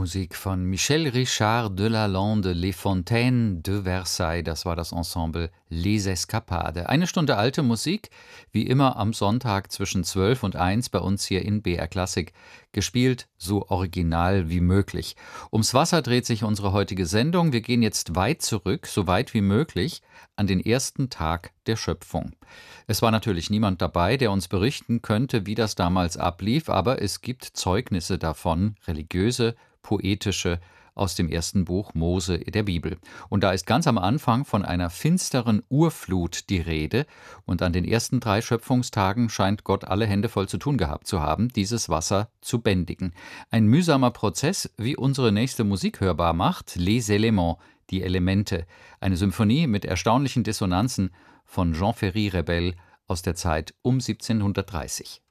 Musik von Michel Richard de Lalande, Les Fontaines de Versailles, das war das Ensemble Les Escapades. Eine Stunde alte Musik, wie immer am Sonntag zwischen 12 und 1 bei uns hier in BR Klassik, gespielt so original wie möglich. Ums Wasser dreht sich unsere heutige Sendung. Wir gehen jetzt weit zurück, so weit wie möglich, an den ersten Tag der Schöpfung. Es war natürlich niemand dabei, der uns berichten könnte, wie das damals ablief, aber es gibt Zeugnisse davon, religiöse, poetische, aus dem ersten Buch Mose der Bibel. Und da ist ganz am Anfang von einer finsteren Urflut die Rede, und an den ersten 3 Schöpfungstagen scheint Gott alle Hände voll zu tun gehabt zu haben, dieses Wasser zu bändigen. Ein mühsamer Prozess, wie unsere nächste Musik hörbar macht, Les Éléments, die Elemente, eine Symphonie mit erstaunlichen Dissonanzen von Jean Ferry Rebel aus der Zeit um 1730.